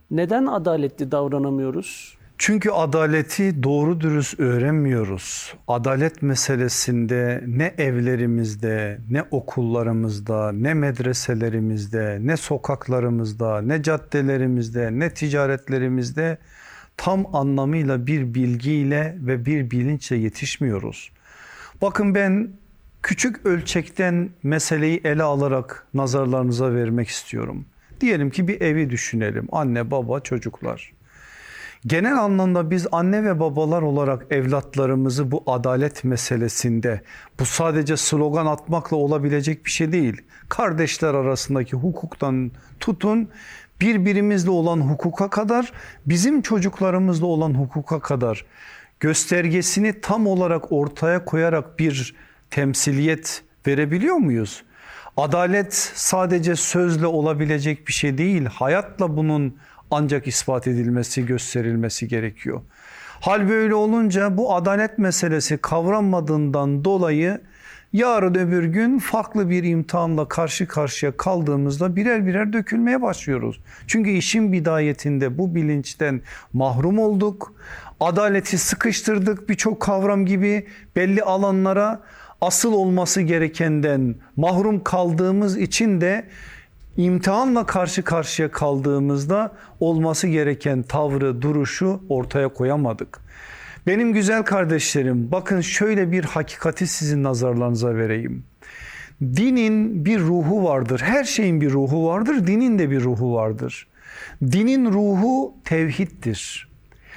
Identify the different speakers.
Speaker 1: Neden adaletli davranamıyoruz?
Speaker 2: Çünkü adaleti doğru dürüst öğrenmiyoruz. Adalet meselesinde ne evlerimizde, ne okullarımızda, ne medreselerimizde, ne sokaklarımızda, ne caddelerimizde, ne ticaretlerimizde tam anlamıyla bir bilgiyle ve bir bilinçle yetişmiyoruz. Bakın ben küçük ölçekten meseleyi ele alarak nazarlarınıza vermek istiyorum. Diyelim ki bir evi düşünelim. Anne, baba, çocuklar. Genel anlamda biz anne ve babalar olarak evlatlarımızı bu adalet meselesinde, bu sadece slogan atmakla olabilecek bir şey değil. Kardeşler arasındaki hukuktan tutun, birbirimizle olan hukuka kadar, bizim çocuklarımızla olan hukuka kadar göstergesini tam olarak ortaya koyarak bir temsiliyet verebiliyor muyuz? Adalet sadece sözle olabilecek bir şey değil. Hayatla bunun ancak ispat edilmesi, gösterilmesi gerekiyor. Hal böyle olunca bu adalet meselesi kavranmadığından dolayı yarın öbür gün farklı bir imtihanla karşı karşıya kaldığımızda birer birer dökülmeye başlıyoruz. Çünkü işin bidayetinde bu bilinçten mahrum olduk. Adaleti sıkıştırdık birçok kavram gibi belli alanlara, asıl olması gerekenden mahrum kaldığımız için de İmtihanla karşı karşıya kaldığımızda olması gereken tavrı, duruşu ortaya koyamadık. Benim güzel kardeşlerim, bakın şöyle bir hakikati sizin nazarlarınıza vereyim. Dinin bir ruhu vardır. Her şeyin bir ruhu vardır. Dinin de bir ruhu vardır. Dinin ruhu tevhiddir.